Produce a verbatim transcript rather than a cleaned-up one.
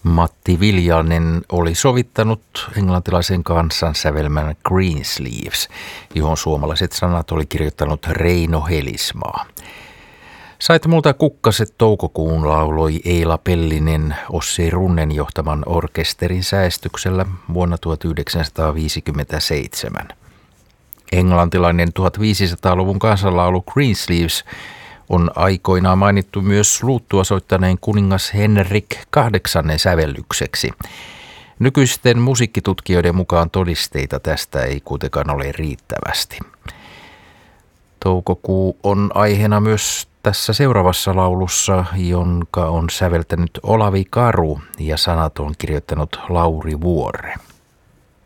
Matti Viljanen oli sovittanut englantilaisen kansan sävelmän Greensleeves, johon suomalaiset sanat oli kirjoittanut Reino Helismaa. Sait multa kukkaset toukokuun lauloi Eila Pellinen Ossi Runnen johtaman orkesterin säestyksellä vuonna tuhatyhdeksänsataaviisikymmentäseitsemän. Englantilainen tuhatviisisataaluvun kansanlaulu Greensleeves on aikoinaan mainittu myös luuttua soittaneen kuningas Henrik kahdeksannen sävellykseksi. Nykyisten musiikkitutkijoiden mukaan todisteita tästä ei kuitenkaan ole riittävästi. Toukokuu on aiheena myös tässä seuraavassa laulussa, jonka on säveltänyt Olavi Karu ja sanat on kirjoittanut Lauri Vuore.